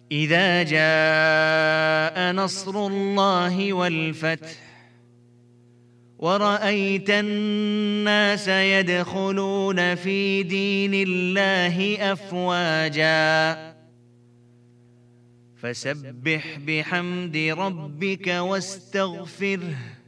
إذا جاء نصر الله والفتح ورأيت الناس يدخلون في دين الله أفواجا فسبح بحمد ربك واستغفره